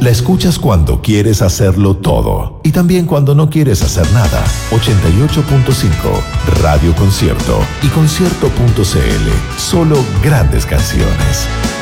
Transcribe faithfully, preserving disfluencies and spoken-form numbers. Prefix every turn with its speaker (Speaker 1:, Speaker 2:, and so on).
Speaker 1: La escuchas cuando quieres hacerlo todo y también cuando no quieres hacer nada. ochenta y ocho punto cinco Radio Concierto y concierto punto c l. Solo grandes canciones.